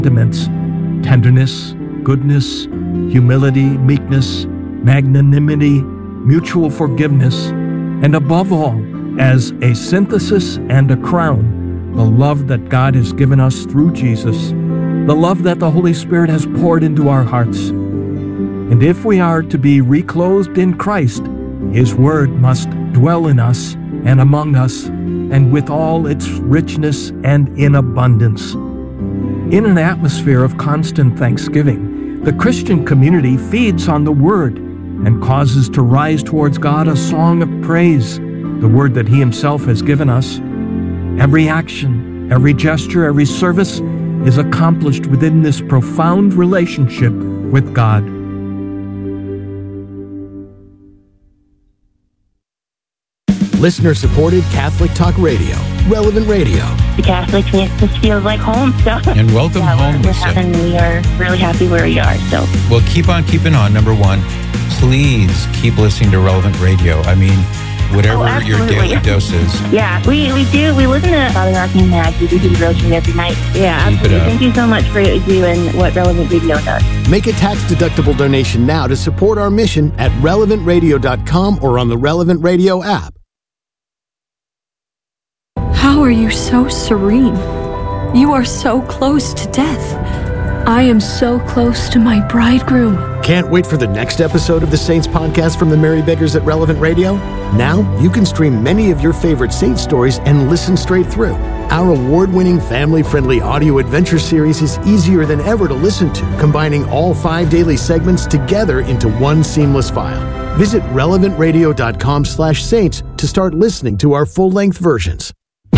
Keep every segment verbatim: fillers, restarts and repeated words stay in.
sentiments: tenderness, goodness, humility, meekness, magnanimity, mutual forgiveness, and above all, as a synthesis and a crown, the love that God has given us through Jesus, the love that the Holy Spirit has poured into our hearts. And if we are to be reclothed in Christ, His Word must dwell in us and among us, and with all its richness and in abundance. In an atmosphere of constant thanksgiving, the Christian community feeds on the Word and causes to rise towards God a song of praise, the Word that He Himself has given us. Every action, every gesture, every service is accomplished within this profound relationship with God. Listener-supported Catholic Talk Radio, Relevant Radio. The Catholic makes us feel like home. So. And welcome yeah, home, we're, Lisa. And we are really happy where we are. So. Well, keep on keeping on. Number one, please keep listening to Relevant Radio. I mean, whatever oh, your daily dose is. Yeah, we, we do. We listen to Father Rocking Mag. We do the devotion every night. Yeah, absolutely. Thank you so much for what you do and what Relevant Radio does. Make a tax-deductible donation now to support our mission at relevant radio dot com or on the Relevant Radio app. How are you so serene? You are so close to death. I am so close to my bridegroom. Can't wait for the next episode of the Saints podcast from the Mary Beggars at Relevant Radio? Now you can stream many of your favorite Saints stories and listen straight through. Our award-winning family-friendly audio adventure series is easier than ever to listen to, combining all five daily segments together into one seamless file. Visit relevant radio dot com slash saints to start listening to our full-length versions.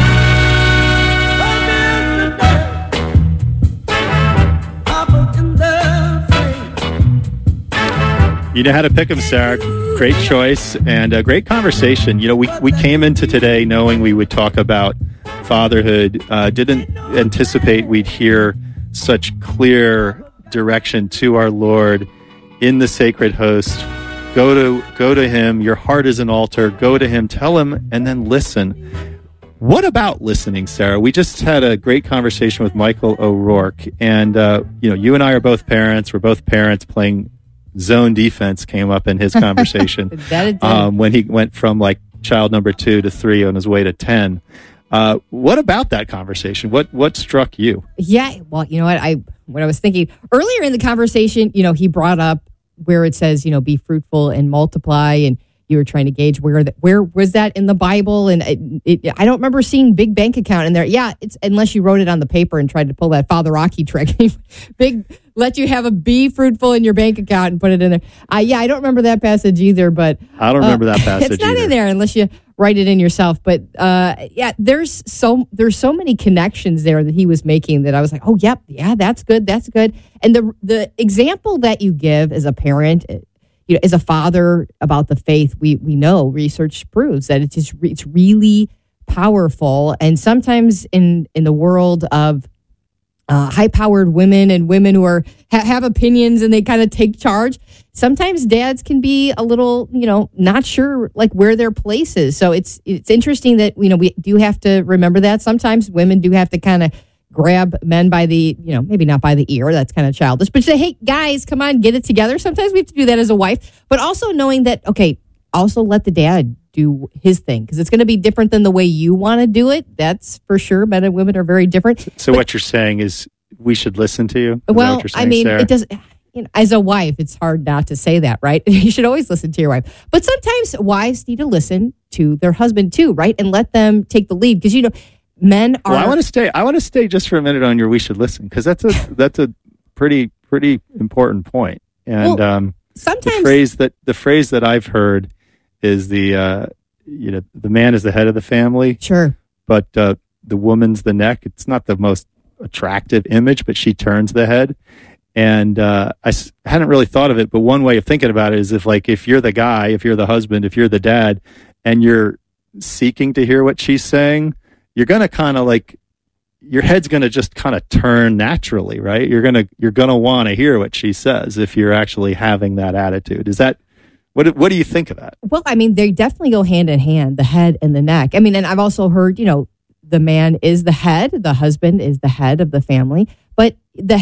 You know how to pick them, Sarah. Great choice and a great conversation. You know, we, we came into today knowing we would talk about fatherhood. Uh, didn't anticipate we'd hear such clear direction to our Lord in the sacred host. Go to go to Him. Your heart is an altar. Go to Him. Tell Him, and then listen. What about listening, Sarah? We just had a great conversation with Michael O'Rourke, and uh, you know, you and I are both parents. We're both parents playing zone defense. Came up in his conversation that it did. Um, when he went from like child number two to three on his way to ten. Uh, what about that conversation? What what struck you? Yeah, well, you know what I what I was thinking earlier in the conversation. You know, he brought up where it says, you know, be fruitful and multiply, and you were trying to gauge where that where was that in the Bible, and it, it, I don't remember seeing big bank account in there. Yeah, it's unless you wrote it on the paper and tried to pull that Father Rocky trick. Big let you have a be fruitful in your bank account and put it in there. Uh, yeah, I don't remember that passage either, but I don't remember uh, that passage. It's not either. in there unless you write it in yourself. But uh, yeah, there's so there's so many connections there that he was making that I was like, oh, yep, yeah, that's good, that's good. And the the example that you give as a parent, you know, as a father about the faith, we we know research proves that it's just it's really powerful. And sometimes in in the world of uh, high-powered women and women who are ha- have opinions and they kind of take charge, sometimes dads can be a little, you know, not sure like where their place is. So it's it's interesting that, you know, we do have to remember that sometimes women do have to kind of grab men by the, you know, maybe not by the ear. That's kind of childish. But say, hey, guys, come on, get it together. Sometimes we have to do that as a wife. But also knowing that, okay, also let the dad do his thing, because it's going to be different than the way you want to do it. That's for sure. Men and women are very different. So but, what you're saying is we should listen to you? Is well, that what you're saying, I mean, Sarah? it doesn't... You know, as a wife, it's hard not to say that, right? You should always listen to your wife. But sometimes wives need to listen to their husband too, right? And let them take the lead. Because, you know, men are... Well, I want to stay. I want to stay just for a minute on your "we should listen," because that's a that's a pretty pretty important point. And well, um, sometimes the phrase that the phrase that I've heard is the uh, you know the man is the head of the family, sure, but uh, the woman's the neck. It's not the most attractive image, but she turns the head. And uh, I s- hadn't really thought of it, but one way of thinking about it is if, like, if you're the guy, if you're the husband, if you're the dad, and you're seeking to hear what she's saying, you're gonna kind of like, your head's gonna just kind of turn naturally, right? You're gonna you're gonna want to hear what she says if you're actually having that attitude. Is that what? What do you think of that? Well, I mean, they definitely go hand in hand, the head and the neck. I mean, and I've also heard, you know, the man is the head, the husband is the head of the family. But the